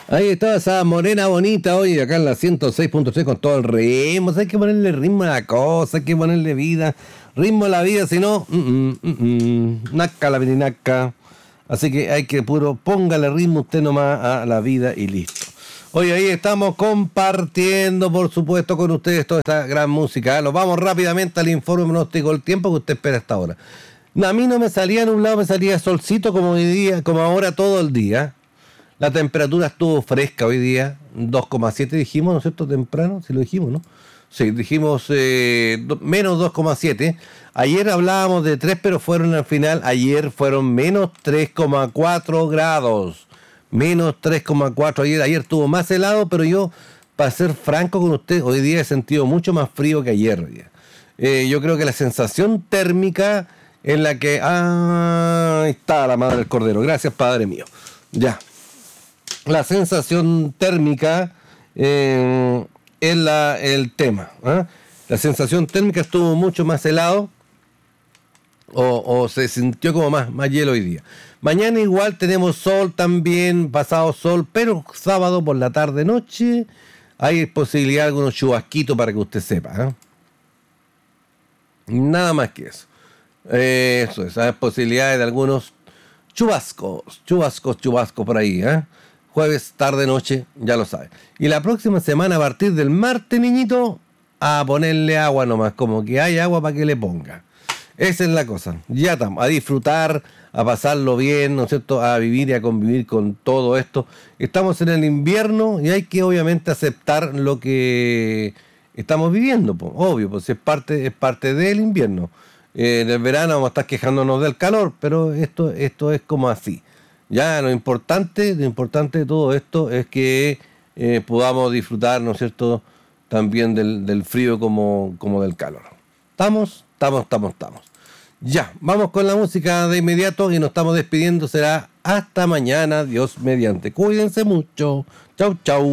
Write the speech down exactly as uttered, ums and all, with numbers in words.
Ahí está esa morena bonita hoy acá en la ciento seis punto tres con todo el ritmo. Hay que ponerle ritmo a la cosa, hay que ponerle vida, ritmo a la vida, si no, mm, mm, mm, mm, naca la virinaca. Así que hay que puro, póngale ritmo usted nomás a la vida y listo. Hoy ahí estamos compartiendo, por supuesto, con ustedes toda esta gran música. Nos vamos rápidamente al informe pronóstico del tiempo que usted espera hasta ahora. A mí no me salía nublado, me salía solcito como hoy día, como ahora todo el día. La temperatura estuvo fresca hoy día, dos coma siete dijimos, ¿no es cierto? Temprano, sí lo dijimos, ¿no? Sí, dijimos eh, do, menos dos coma siete. Ayer hablábamos de tres, pero fueron al final, ayer fueron menos tres coma cuatro grados. Menos tres coma cuatro ayer. Ayer estuvo más helado, pero yo, para ser franco con usted, hoy día he sentido mucho más frío que ayer. Eh, yo creo que la sensación térmica en la que... Ah, ahí está la madre del cordero. Gracias, Padre mío. Ya. La sensación térmica eh, es la, el tema. ¿eh? La sensación térmica estuvo mucho más helado o, o se sintió como más, más hielo hoy día. Mañana igual tenemos sol también, pasado sol, pero sábado por la tarde noche hay posibilidad de algunos chubasquitos para que usted sepa. ¿eh? Nada más que eso. Eh, eso es, hay posibilidades de algunos chubascos, chubascos, chubascos por ahí, ¿eh? Jueves, tarde, noche, ya lo sabe. Y la próxima semana, a partir del martes, niñito, a ponerle agua nomás, como que hay agua para que le ponga. Esa es la cosa. Ya estamos, a disfrutar, a pasarlo bien, ¿no es cierto? A vivir y a convivir con todo esto. Estamos en el invierno y hay que obviamente aceptar lo que estamos viviendo, pues, obvio, pues es parte, es parte del invierno. Eh, en el verano vamos a estar quejándonos del calor, pero esto, esto es como así. Ya lo importante, lo importante de todo esto es que eh, podamos disfrutar, ¿no es cierto?, también del, del frío como, como del calor. ¿Estamos? Estamos, estamos, estamos. Ya, vamos con la música de inmediato y nos estamos despidiendo. Será hasta mañana, Dios mediante. Cuídense mucho. Chau, chau.